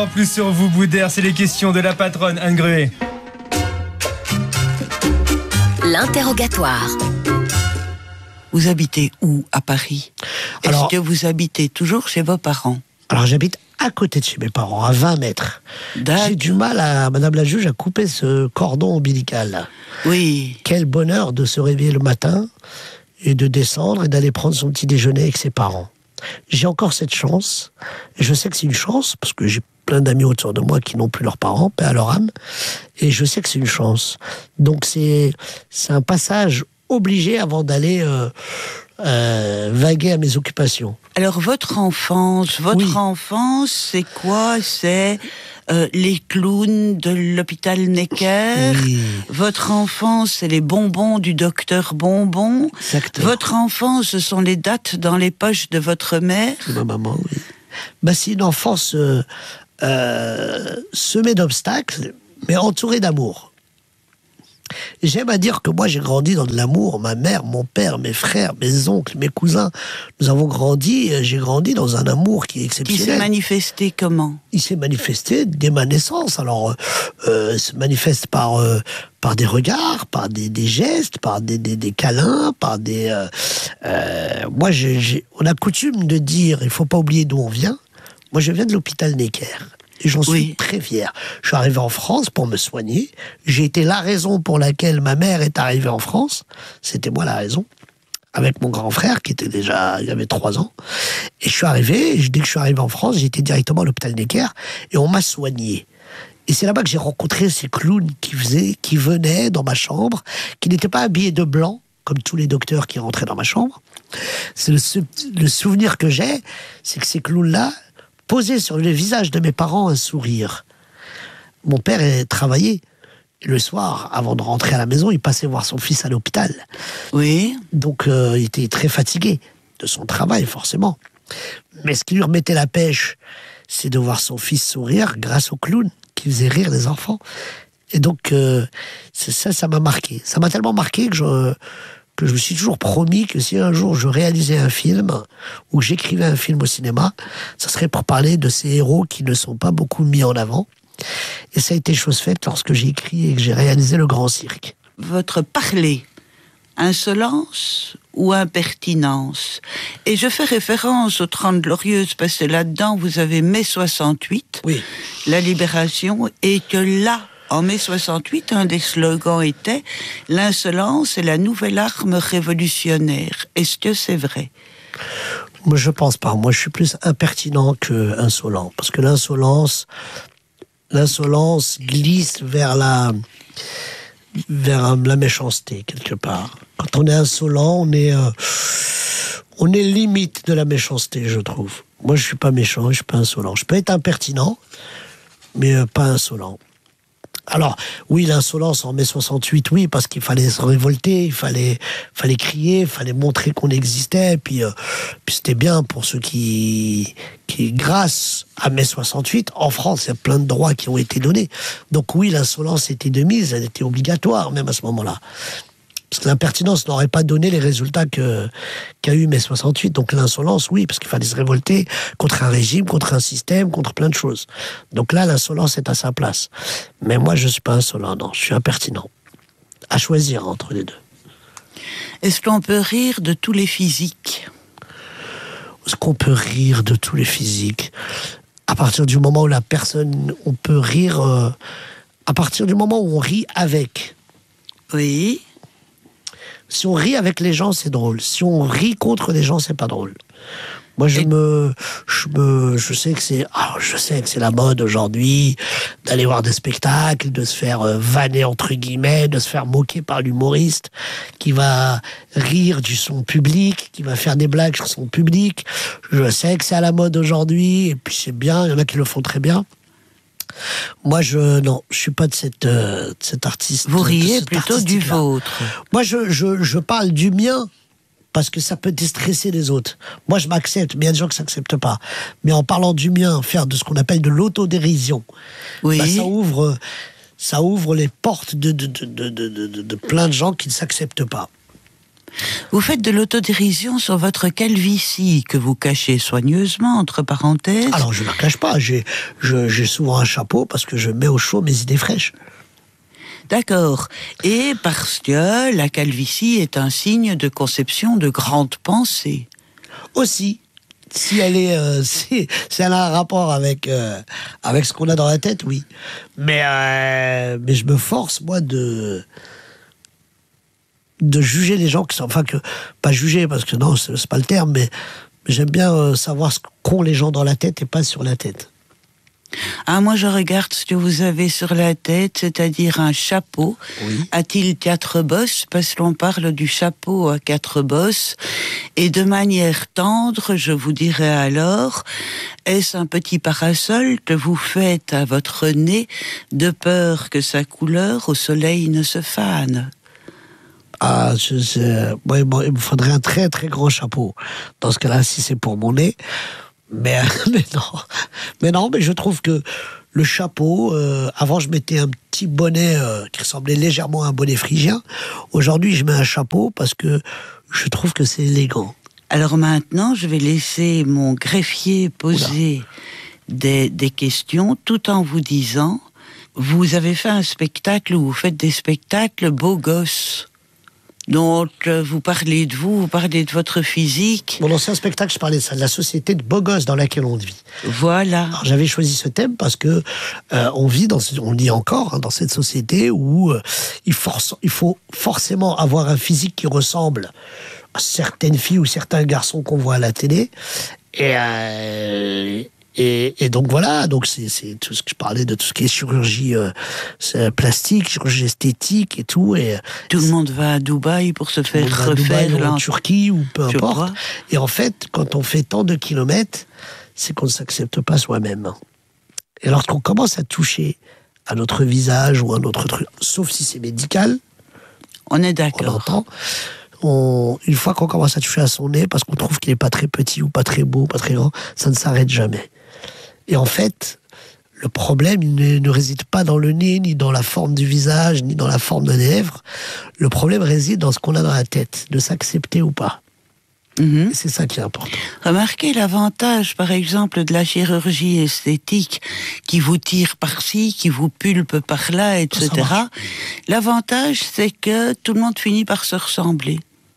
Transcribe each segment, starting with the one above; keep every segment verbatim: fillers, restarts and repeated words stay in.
En plus sur vous, Boudère, c'est les questions de la patronne Anne Gruet. L'interrogatoire. Vous habitez où à Paris? Est-ce que vous habitez toujours chez vos parents? Alors j'habite à côté de chez mes parents, à vingt mètres. J'ai du mal, à Madame la juge, à couper ce cordon ombilical. Oui. Quel bonheur de se réveiller le matin et de descendre et d'aller prendre son petit déjeuner avec ses parents. J'ai encore cette chance, et je sais que c'est une chance, parce que j'ai plein d'amis autour de moi qui n'ont plus leurs parents, paix à leur âme, et je sais que c'est une chance. Donc c'est, c'est un passage obligé avant d'aller euh, euh, vaguer à mes occupations. Alors votre enfance, votre oui. enfance, c'est quoi? C'est euh, les clowns de l'hôpital Necker. Oui. Votre enfance, c'est les bonbons du docteur Bonbon. Exactement. Votre enfance, ce sont les dates dans les poches de votre mère. C'est ma maman, oui. Bah, c'est une enfance euh, euh, semée d'obstacles, mais entourée d'amour. J'aime à dire que moi j'ai grandi dans de l'amour. Ma mère, mon père, mes frères, mes oncles, mes cousins, nous avons grandi, j'ai grandi dans un amour qui est exceptionnel. Qui s'est manifesté comment? Il s'est manifesté dès ma naissance. Alors, euh, il se manifeste par, euh, par des regards, par des, des gestes, par des, des, des câlins, par des... Euh, euh, moi, j'ai, j'ai, on a coutume de dire, il ne faut pas oublier d'où on vient. Moi, je viens de l'hôpital Necker. Et j'en suis oui. très fier. Je suis arrivé en France pour me soigner. J'ai été la raison pour laquelle ma mère est arrivée en France. C'était moi la raison. Avec mon grand frère, qui était déjà, il avait trois ans. Et je suis arrivé, et dès que je suis arrivé en France, j'étais directement à l'hôpital Necker, et on m'a soigné. Et c'est là-bas que j'ai rencontré ces clowns qui faisaient, qui venaient dans ma chambre, qui n'étaient pas habillés de blanc, comme tous les docteurs qui rentraient dans ma chambre. C'est le, le souvenir que j'ai, c'est que ces clowns-là poser sur le visage de mes parents un sourire. Mon père travaillait. Le soir, avant de rentrer à la maison, il passait voir son fils à l'hôpital. Oui. Donc, euh, il était très fatigué de son travail, forcément. Mais ce qui lui remettait la pêche, c'est de voir son fils sourire grâce au clown qui faisait rire les enfants. Et donc, euh, c'est ça, ça m'a marqué. Ça m'a tellement marqué que je... que je me suis toujours promis que si un jour je réalisais un film ou que j'écrivais un film au cinéma, ça serait pour parler de ces héros qui ne sont pas beaucoup mis en avant. Et ça a été chose faite lorsque j'ai écrit et que j'ai réalisé Le Grand Cirque. Votre parler, insolence ou impertinence? Et je fais référence aux Trente Glorieuses parce que là-dedans vous avez mai soixante-huit, oui. la libération, et que là, en mai soixante-huit, un des slogans était « L'insolence est la nouvelle arme révolutionnaire ». Est-ce que c'est vrai? Moi, je pense pas. Moi, je suis plus impertinent que insolent. Parce que l'insolence, l'insolence glisse vers la, vers la méchanceté, quelque part. Quand on est insolent, on est, euh, on est limite de la méchanceté, je trouve. Moi, je suis pas méchant, je suis pas insolent. Je peux être impertinent, mais euh, pas insolent. Alors, oui, l'insolence en mai soixante-huit, oui, parce qu'il fallait se révolter, il fallait, fallait crier, il fallait montrer qu'on existait, et puis, euh, puis c'était bien pour ceux qui, qui, grâce à mai soixante-huit, en France, il y a plein de droits qui ont été donnés. Donc oui, l'insolence était de mise, elle était obligatoire, même à ce moment-là. Parce que l'impertinence n'aurait pas donné les résultats que, qu'a eu mai soixante-huit. Donc l'insolence, oui, parce qu'il fallait se révolter contre un régime, contre un système, contre plein de choses. Donc là, l'insolence est à sa place. Mais moi, je ne suis pas insolent, non, je suis impertinent. À choisir entre les deux. Est-ce qu'on peut rire de tous les physiques? Est-ce qu'on peut rire de tous les physiques? À partir du moment où la personne, on peut rire... Euh, à partir du moment où on rit avec. Oui. Si on rit avec les gens, c'est drôle. Si on rit contre les gens, c'est pas drôle. Moi, je Et... me, je me, je sais que c'est, alors je sais que c'est la mode aujourd'hui d'aller voir des spectacles, de se faire euh, vanner entre guillemets, de se faire moquer par l'humoriste qui va rire du son public, qui va faire des blagues sur son public. Je sais que c'est à la mode aujourd'hui, et puis c'est bien. Il y en a qui le font très bien. Moi, je non, je suis pas de cette euh, de cet artiste. Vous riez plutôt du vôtre. Moi, je, je je parle du mien parce que ça peut déstresser les autres. Moi, je m'accepte, mais il y a des gens qui s'acceptent pas. Mais en parlant du mien, faire de ce qu'on appelle de l'autodérision, oui. bah, ça ouvre ça ouvre les portes de de de de de, de, de plein de gens qui ne s'acceptent pas. Vous faites de l'autodérision sur votre calvitie que vous cachez soigneusement, entre parenthèses. Alors, je ne la cache pas. J'ai, je, j'ai souvent un chapeau parce que je mets au chaud mes idées fraîches. D'accord. Et parce que la calvitie est un signe de conception de grandes pensées. Aussi, si elle est, euh, si, si elle a un rapport avec euh, avec ce qu'on a dans la tête, oui. Mais euh, mais je me force moi de de juger les gens qui sont, enfin que pas juger parce que non, c'est, c'est pas le terme, mais, mais j'aime bien euh, savoir ce qu'ont les gens dans la tête et pas sur la tête. Ah, moi je regarde ce que vous avez sur la tête, c'est-à-dire un chapeau. Oui. A-t-il quatre bosses? Parce qu'on parle du chapeau à quatre bosses. Et de manière tendre, je vous dirais alors, est-ce un petit parasol que vous faites à votre nez de peur que sa couleur au soleil ne se fane? Ah, je, je, moi, moi, il me faudrait un très très grand chapeau. Dans ce cas-là, si c'est pour mon nez. Mais, mais non, mais non, mais je trouve que le chapeau, euh, avant je mettais un petit bonnet euh, qui ressemblait légèrement à un bonnet phrygien. Aujourd'hui, je mets un chapeau parce que je trouve que c'est élégant. Alors maintenant, je vais laisser mon greffier poser des, des questions tout en vous disant, vous avez fait un spectacle où vous faites des spectacles beaux gosses. Donc, euh, vous parlez de vous, vous parlez de votre physique. Mon ancien spectacle, je parlais de ça, de la société de beaux gosses dans laquelle on vit. Voilà. Alors, j'avais choisi ce thème parce que euh, on vit dans, on le dit encore, hein, dans cette société où euh, il, force, il faut forcément avoir un physique qui ressemble à certaines filles ou certains garçons qu'on voit à la télé. Et euh, Et, et donc voilà, donc c'est, c'est tout ce que je parlais de tout ce qui est chirurgie euh, plastique, chirurgie esthétique et tout. Et tout le monde va à Dubaï pour se faire refaire. Dubaï, ou en Turquie ou peu importe. Crois. Et en fait, quand on fait tant de kilomètres, c'est qu'on ne s'accepte pas soi-même. Et lorsqu'on commence à toucher à notre visage ou à notre truc, sauf si c'est médical, on est on d'accord. entend. On, une fois qu'on commence à toucher à son nez parce qu'on trouve qu'il n'est pas très petit ou pas très beau, pas très grand, ça ne s'arrête jamais. Et en fait, le problème il ne, ne réside pas dans le nez, ni dans la forme du visage, ni dans la forme des lèvres. Le problème réside dans ce qu'on a dans la tête, de s'accepter ou pas. Mm-hmm. Et c'est ça qui est important. Remarquez l'avantage, par exemple, de la chirurgie esthétique qui vous tire par-ci, qui vous pulpe par-là, et cetera. L'avantage, c'est que tout le monde finit par se ressembler.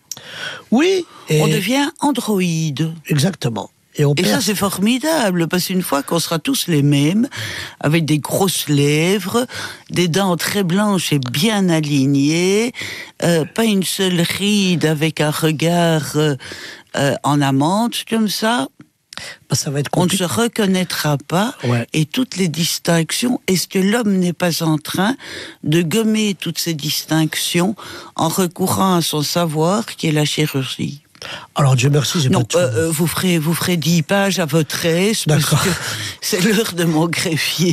Oui. Et on devient androïde. Exactement. Et, on et ça, c'est formidable, parce qu'une fois qu'on sera tous les mêmes, avec des grosses lèvres, des dents très blanches et bien alignées, euh, pas une seule ride avec un regard euh, euh, en amande, comme ça, bah, ça va être on ne se reconnaîtra pas. Ouais. Et toutes les distinctions, est-ce que l'homme n'est pas en train de gommer toutes ces distinctions en recourant à son savoir, qui est la chirurgie ? Alors Dieu merci, j'ai non, pas euh, euh, vous ferez vous ferez dix pages à votre aise parce D'accord. que c'est l'heure de mon greffier.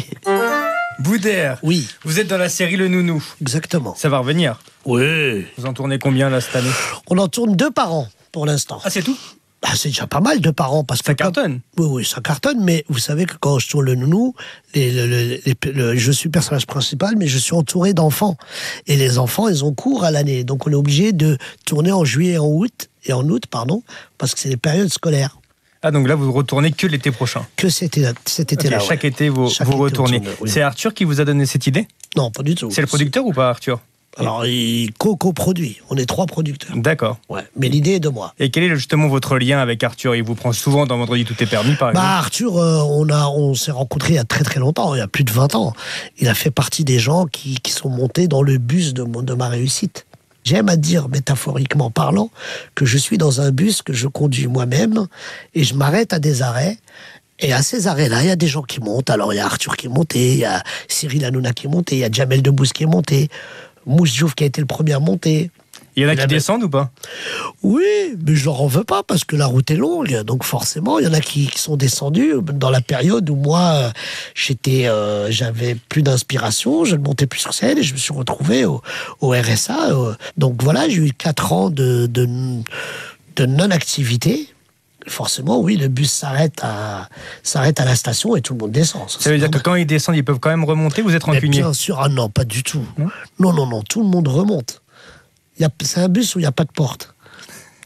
Boudère. Oui. Vous êtes dans la série Le Nounou. Exactement. Ça va revenir. Oui. Vous en tournez combien là cette année? On en tourne deux par an pour l'instant. Ah, c'est tout? Ah, c'est déjà pas mal deux par an parce que ça cartonne. Oui, oui, ça cartonne. Mais vous savez que quand je tourne Le Nounou, les, les, les, les, le, je suis personnage principal, mais je suis entouré d'enfants. Et les enfants, ils ont cours à l'année, donc on est obligé de tourner en juillet et en août. Et en août, pardon, parce que c'est les périodes scolaires. Ah, donc là, vous retournez que l'été prochain? Que cet été, cet été-là, okay, ouais. Chaque été, vous, Chaque vous été, retournez. Tourne, oui. C'est Arthur qui vous a donné cette idée? Non, pas du tout. C'est le producteur ou pas, Arthur? Alors, il co-co-produit. On est trois producteurs. D'accord. Ouais, mais l'idée est de moi. Et quel est justement votre lien avec Arthur? Il vous prend souvent dans Vendredi Tout est permis, par exemple? Bah, Arthur, euh, on, a, on s'est rencontrés il y a très très longtemps, il y a plus de vingt ans. Il a fait partie des gens qui, qui sont montés dans le bus de, de ma réussite. J'aime à dire, métaphoriquement parlant, que je suis dans un bus que je conduis moi-même et je m'arrête à des arrêts. Et à ces arrêts-là, il y a des gens qui montent. Alors, il y a Arthur qui est monté, il y a Cyril Hanouna qui est monté, il y a Jamel Debbouze qui est monté, Mousse Diouf qui a été le premier à monter. Il y en a il qui avait... descendent ou pas? Oui, mais je leur en veux pas parce que la route est longue. Donc forcément, il y en a qui, qui sont descendus dans la période où moi, j'étais, euh, j'avais plus d'inspiration, je ne montais plus sur scène et je me suis retrouvé au, au R S A. Euh. Donc voilà, j'ai eu quatre ans de, de, de non-activité. Forcément, oui, le bus s'arrête à, s'arrête à la station et tout le monde descend. Ça, ça veut dire que quand ils descendent, ils peuvent quand même remonter, vous êtes rancunier? Bien sûr, ah non, pas du tout. Non, non, non, non, tout le monde remonte. Il y a, c'est un bus où il n'y a pas de porte.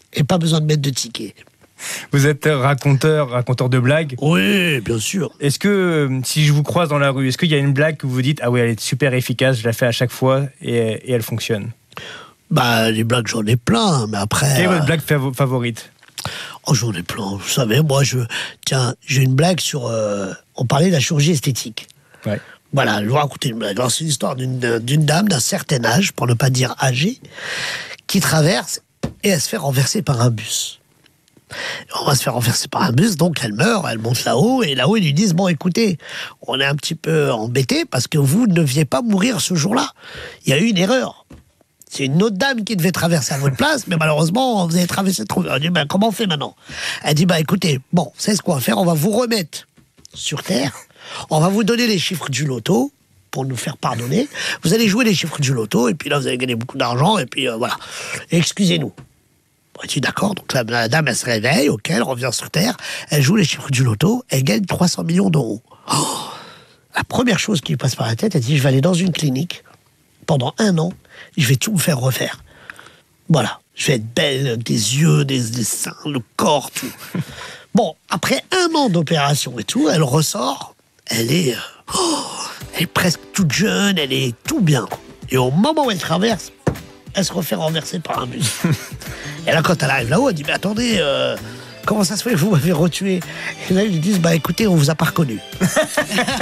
Et pas besoin de mettre de ticket. Vous êtes raconteur, raconteur de blagues. Oui, bien sûr. Est-ce que, si je vous croise dans la rue, est-ce qu'il y a une blague que vous vous dites « Ah oui, elle est super efficace, je la fais à chaque fois et, et elle fonctionne ». Bah, les blagues, j'en ai plein, mais après... Quelle est votre euh, blague fav- favorite? Oh, j'en ai plein. Vous savez, moi, je... Tiens, j'ai une blague sur... euh, On parlait de la chirurgie esthétique. Ouais. Voilà, je vais vous raconter une blague. Alors, c'est l'histoire d'une, d'une dame d'un certain âge, pour ne pas dire âgée, qui traverse et elle se fait renverser par un bus. On va se faire renverser par un bus, donc elle meurt, elle monte là-haut, et là-haut ils lui disent, bon écoutez, on est un petit peu embêtés parce que vous ne deviez pas mourir ce jour-là. Il y a eu une erreur. C'est une autre dame qui devait traverser à votre place, mais malheureusement, vous avez traversé trop. Elle dit, ben, comment on fait maintenant? Elle dit, bah écoutez, bon, c'est ce qu'on va faire, on va vous remettre sur Terre, on va vous donner les chiffres du loto, pour nous faire pardonner. Vous allez jouer les chiffres du loto, et puis là, vous allez gagner beaucoup d'argent, et puis euh, voilà. Et excusez-nous. Bon, tu d'accord, donc la, la dame, elle se réveille, ok, elle revient sur Terre, elle joue les chiffres du loto, elle gagne trois cents millions d'euros. Oh, la première chose qui lui passe par la tête, elle dit, je vais aller dans une clinique, pendant un an, je vais tout me faire refaire. Voilà, je vais être belle, des yeux, des, des seins, le corps, tout. Bon, après un an d'opération et tout, elle ressort, elle est, oh, elle est presque toute jeune, elle est tout bien. Et au moment où elle traverse, elle se refait renverser par un bus. Et là, quand elle arrive là-haut, elle dit, mais attendez, euh, comment ça se fait que vous m'avez retué? Et là, ils lui disent, bah écoutez, on vous a pas reconnu.